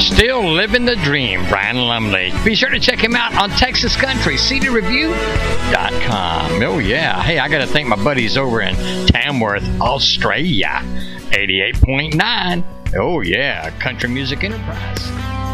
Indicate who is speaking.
Speaker 1: Still living the dream, Brian Lumley. Be sure to check him out on Texas Country, cdreview.com. Oh, yeah. Hey, I got to thank my buddies over in Tamworth, Australia. 88.9. Oh, yeah. Country Music Enterprise.